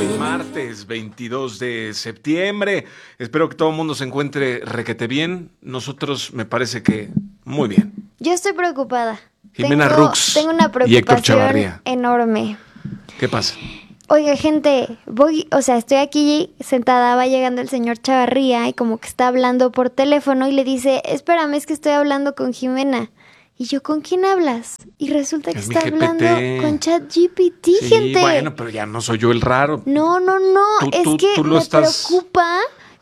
Hoy martes 22 de septiembre. Espero que todo el mundo se encuentre requete bien. Nosotros me parece que muy bien. Yo estoy preocupada. Jimena Rux tengo una y Héctor Chavarría. preocupación enorme. ¿Qué pasa? Oiga, gente, estoy aquí sentada, va llegando el señor Chavarría y como que está hablando por teléfono y le dice, espérame, es que estoy hablando con Jimena. Y yo, ¿con quién hablas? Y resulta que Es mi está hablando GPT. con ChatGPT, Sí, gente. bueno, pero ya no soy yo el raro. No, Tú lo me estás... preocupa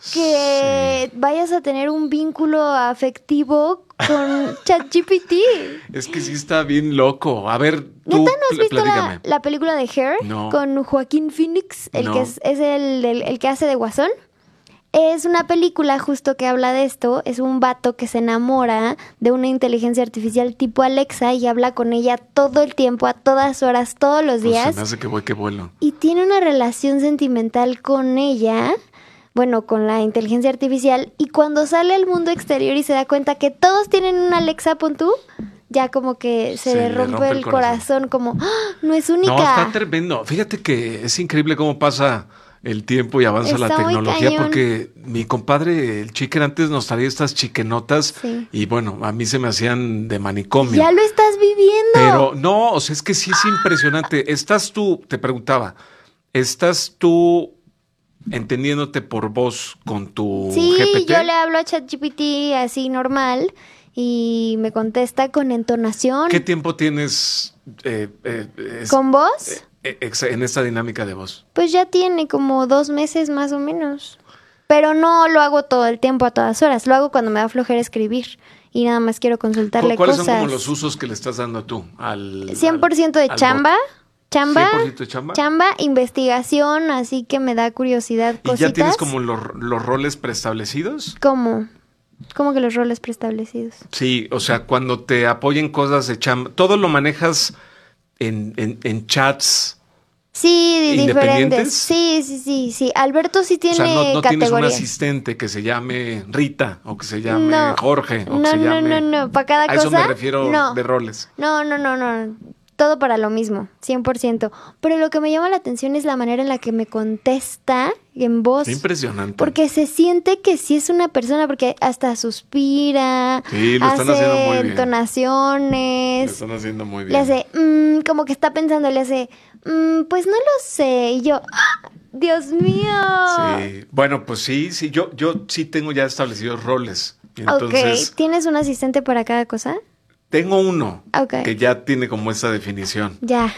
que vayas a tener un vínculo afectivo con ChatGPT. Es que sí está bien loco. A ver, tú ¿Neta no has visto platícame. la película de Hair? No. Con Joaquín Phoenix, el No. que es el que hace de Guasón. Es una película justo que habla de esto. Es un vato que se enamora de una inteligencia artificial tipo Alexa y habla con ella todo el tiempo, a todas horas, todos los Pues días. se me hace que voy que vuelo. Y tiene una relación sentimental con ella, bueno, con la inteligencia artificial. Y cuando sale al mundo exterior y se da cuenta que todos tienen una Alexa, pon tú, ya como que se le rompe el corazón, como, ¡ah! No es única. No, está tremendo. Fíjate que es increíble cómo pasa el tiempo y avanza Está la muy tecnología, cañón. porque mi compadre, el chicken, antes nos traía estas chiquenotas Sí. y bueno, a mí se me hacían de manicomio. Ya lo estás viviendo. Pero no, o sea, es que sí es impresionante. Estás tú, te preguntaba, ¿estás tú entendiéndote por voz con tu Sí, GPT? yo le hablo a ChatGPT así normal y me contesta con entonación. ¿Qué tiempo tienes ¿Con voz? en esta dinámica de voz? Pues ya tiene como 2 meses más o menos. Pero no lo hago todo el tiempo, a todas horas. Lo hago cuando me da flojera escribir y nada más quiero consultarle ¿Cuáles cosas. son como los usos que le estás dando tú al 100% de al chamba. bot? Chamba, 100% de chamba. chamba, investigación, así que me da curiosidad ¿Y cositas. ya tienes como los roles preestablecidos? ¿Cómo? ¿Cómo que los roles preestablecidos? Sí, o sea, cuando te apoyen cosas de chamba, todo lo manejas en chats. Sí, ¿Independientes? diferentes. Sí. Alberto sí O tiene sea, no tienes un categorías. asistente que se llame Rita o que se llame No. Jorge o que No, se no, llame... no. Para cada A cosa. eso me refiero no. de roles. No. Todo para lo mismo, 100%. Pero lo que me llama la atención es la manera en la que me contesta en voz. Qué impresionante. Porque se siente que sí es una persona, porque hasta suspira, Sí, lo están hace haciendo muy bien. entonaciones, Lo están haciendo muy bien. le hace, como que está pensando, le hace, pues no lo sé. Y yo, ¡ah! ¡Dios mío! Sí, bueno, pues sí, yo sí tengo ya establecidos roles. Entonces, Ok, ¿tienes un asistente para cada cosa? tengo uno Ok. que ya tiene como esa definición. Ya.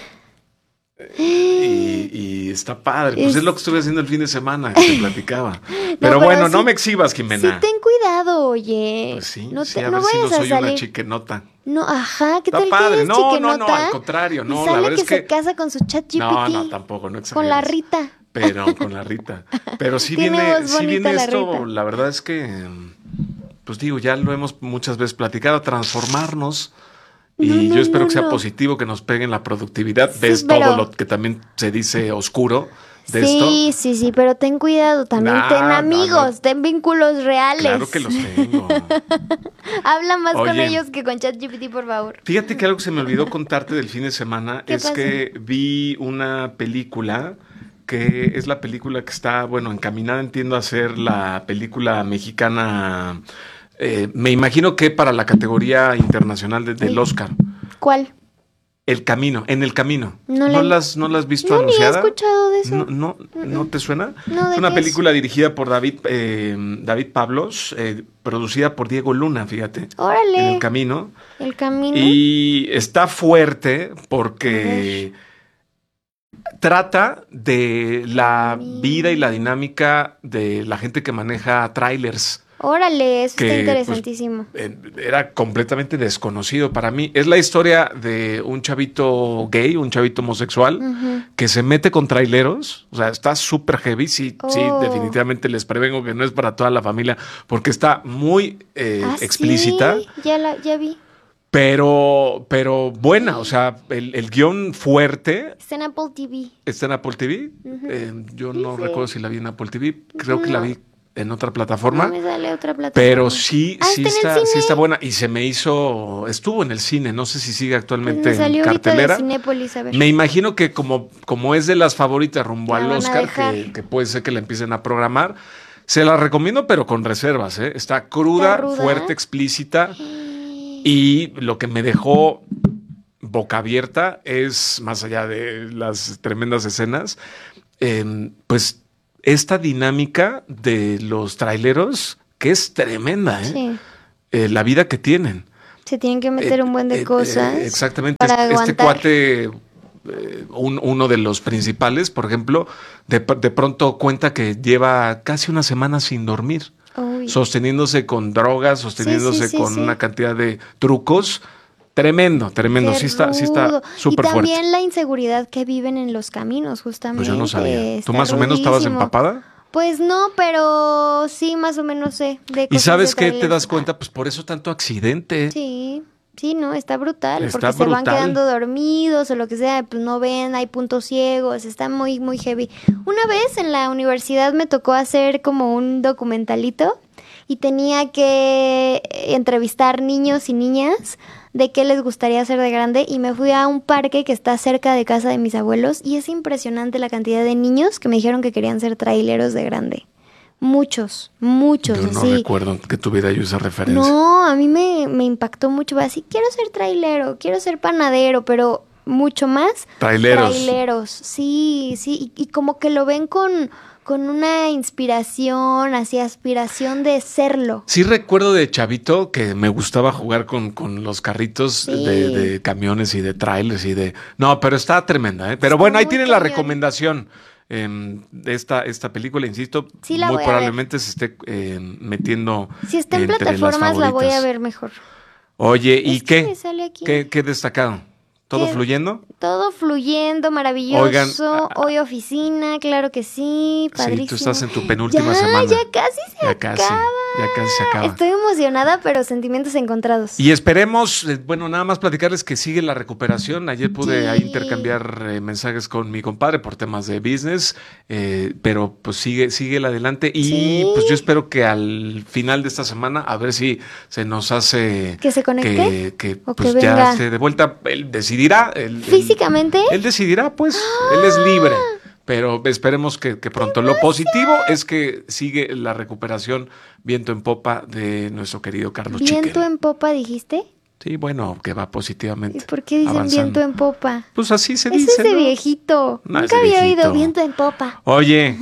Y está padre. Pues es lo que estuve haciendo el fin de semana, que te platicaba. Pero pero bueno, sí- no me exhibas, Sí, Jimena. ten cuidado, oye. Pues sí, no sí, te, a no ver si no vayas a soy una salir. chiquenota. No, ajá, ¿qué Está tal padre. que eres No, chiquenota? al contrario, no, Y la sale verdad que es se que... casa con su chat GPT. No, tampoco, no exageres. Con la Rita. Pero con la Rita. Pero sí Tiene viene, voz sí bonita viene la esto, Rita. la verdad es que, pues digo, ya lo hemos muchas veces platicado, transformarnos. Y yo espero que sea positivo, que nos pegue en la productividad. Sí, Ves pero- todo lo que también se dice oscuro de esto. Sí, pero ten cuidado también. Nah, ten no, amigos, no. ten vínculos reales. Claro que los tengo. Habla más con Oye. ellos que con ChatGPT, por favor. Fíjate que algo que se me olvidó contarte del fin de semana ¿Qué es pasó? que vi una película que es la película que está, bueno, encaminada, entiendo, a ser la película mexicana, me imagino que para la categoría internacional del Oscar. ¿Cuál? El Camino, En el Camino. No ¿No la- las has visto No, ni he anunciada? escuchado de eso. ¿No te suena? No, ¿de es una qué película dirigida por David Pablos, producida por Diego Luna, fíjate. Órale. En el Camino. El camino. Y está fuerte porque trata de la vida y la dinámica de la gente que maneja trailers. Órale, eso que, está interesantísimo. Era completamente desconocido para mí. Es la historia de un chavito gay, un chavito homosexual, que se mete con traileros. O sea, está súper heavy. Sí, definitivamente les prevengo que no es para toda la familia, porque está muy explícita. Sí, ya vi. Pero buena, o sea, el guión fuerte. Está en Apple TV. ¿Está en Apple TV? Yo no recuerdo si la vi en Apple TV. Creo que la vi en otra plataforma. No me sale otra plataforma. Pero sí ¿está está buena. Y se me estuvo en el cine, no sé si sigue actualmente pues me salió en cartelera. Ahorita de Cinépolis, a ver. Me imagino que como es de las favoritas rumbo al La van a Oscar, dejar. que puede ser que la empiecen a programar, se la recomiendo, pero con reservas, ¿eh? Está cruda, fuerte, explícita. Y lo que me dejó boca abierta es, más allá de las tremendas escenas, pues esta dinámica de los traileros, que es tremenda, ¿eh? Sí. La vida que tienen. Se tienen que meter un buen de cosas. Exactamente. Para este aguantar. cuate, uno de los principales, por ejemplo, de pronto cuenta que lleva casi una semana sin dormir. Uy. Sosteniéndose con drogas, sosteniéndose Sí. con una cantidad de trucos. Tremendo. Qué Sí está rudo. súper fuerte. Y también la inseguridad que viven en los caminos, justamente. Pues yo no sabía. Está ¿Tú más o menos estabas rudísimo. empapada? Pues no, pero sí, más o menos sé de ¿Y cosas sabes de qué te trailers. das cuenta? Pues por eso tanto accidente. Sí, no, está brutal. Está porque se van brutal. quedando dormidos o lo que sea, pues no ven, hay puntos ciegos, está muy, muy heavy. Una vez en la universidad me tocó hacer como un documentalito y tenía que entrevistar niños y niñas de qué les gustaría hacer de grande y me fui a un parque que está cerca de casa de mis abuelos y es impresionante la cantidad de niños que me dijeron que querían ser traileros de grande. Muchos. Yo no así. recuerdo que tuviera yo esa referencia. No, a mí me impactó mucho. Así, quiero ser trailero, quiero ser panadero, pero mucho más traileros. Sí. Y como que lo ven con una inspiración, así aspiración de serlo. Sí recuerdo de chavito que me gustaba jugar con los carritos Sí. de camiones y de trailers y de... No, pero está tremenda, ¿eh? Pero Está bueno, ahí muy tienen la cañón. recomendación. Esta película, insisto, Sí, la muy voy a probablemente se esté metiendo Si está en entre las plataformas, la voy a favoritas. ver mejor. Oye, ¿y Es que me qué? sale aquí. ¿Qué destacado? ¿Todo ¿Qué? fluyendo? Todo fluyendo, maravilloso. Oigan, Hoy oficina, claro que sí, padrísimo. Sí, tú estás en tu penúltima ya, semana. Ya casi se Ya acaba. casi se acaba. Estoy emocionada, pero sentimientos encontrados. Y esperemos, bueno, nada más platicarles que sigue la recuperación. Ayer pude Sí. ahí intercambiar mensajes con mi compadre por temas de business, pero pues sigue el adelante. Y Sí. pues yo espero que al final de esta semana, a ver si se nos hace... ¿Que se conecte? Que ¿O pues que ya venga? esté de vuelta. Él decidirá. ¿Físicamente? Él decidirá, pues, él es libre. Pero esperemos que pronto. Lo positivo es que sigue la recuperación viento en popa de nuestro querido Carlos ¿Viento Chiquel. en popa dijiste? Sí, bueno, que va ¿Y positivamente. por qué dicen avanzando. viento en popa? Pues así se Eso dice, es de ¿no? viejito. No, es Nunca de había viejito. oído viento en popa. Oye,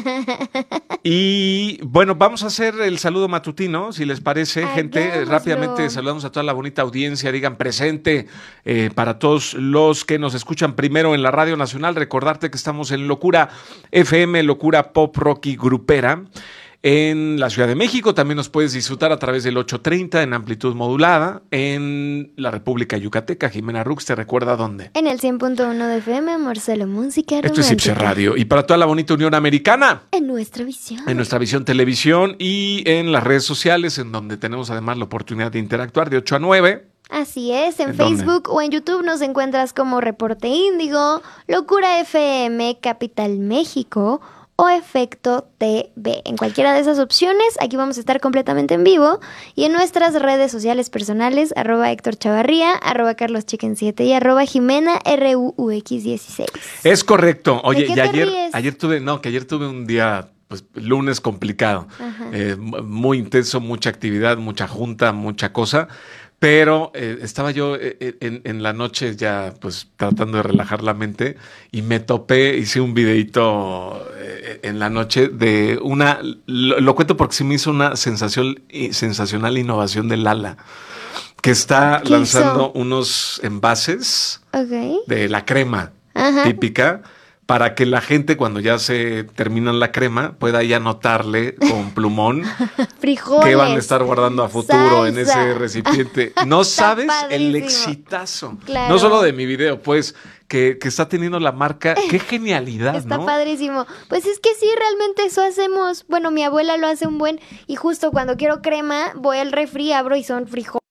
y bueno, vamos a hacer el saludo matutino, si les parece, gente. Hagámoslo. Rápidamente saludamos a toda la bonita audiencia, digan presente para todos los que nos escuchan primero en la Radio Nacional. Recordarte que estamos en Locura FM, Locura Pop Rock y Grupera. En la Ciudad de México también nos puedes disfrutar a través del 830 en amplitud modulada. En la República Yucateca, Jimena Rux te recuerda dónde. En el 100.1 de FM, Marcelo Música Esto es Ipse Romántica. Radio. Y para toda la bonita Unión Americana, En nuestra visión. en nuestra visión televisión y en las redes sociales, en donde tenemos además la oportunidad de interactuar de 8 a 9. Así es, en ¿En dónde? Facebook o en YouTube nos encuentras como Reporte Índigo, Locura FM, Capital México o Efecto TV. En cualquiera de esas opciones, aquí vamos a estar completamente en vivo. Y en nuestras redes sociales personales, @Héctor Chavarría, @CarlosChicken7 y @Jimena RUUX16. Es correcto. Oye, ¿De qué y te ayer ríes? tuve un día, pues lunes complicado, Ajá. muy intenso, mucha actividad, mucha junta, mucha cosa. Pero estaba yo en la noche ya pues tratando de relajar la mente y me topé, hice un videito en la noche de lo cuento porque sí me hizo una sensacional innovación de Lala, que está ¿Qué lanzando hizo? unos envases Ok. de la crema Ajá. típica, para que la gente cuando ya se terminan la crema pueda ya anotarle con plumón Frijoles. que van a estar guardando a futuro en salsa. ese recipiente. No Está sabes el padrísimo. exitazo. Claro. No solo de mi video, pues, que está teniendo la marca. Qué genialidad, Está ¿no? padrísimo. Pues es que sí, realmente eso hacemos. Bueno, mi abuela lo hace un buen. Y justo cuando quiero crema, voy al refri, abro y son frijoles.